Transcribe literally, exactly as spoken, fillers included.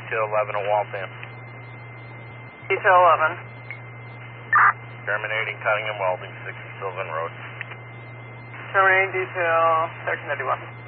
detail eleven at Waltham. Detail eleven. Terminating cutting and welding, sixty Sylvan Road. Terminating detail, section ninety-one.